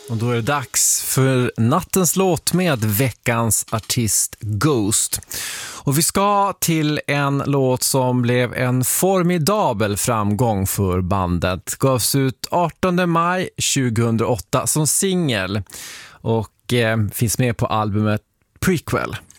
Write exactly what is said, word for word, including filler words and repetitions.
Och då är det dags för nattens låt med veckans artist Ghost. Och vi ska till en låt som blev en formidabel framgång för bandet. Gavs ut artonde maj tjugohundraåtta som singel och eh, finns med på albumet Prequel.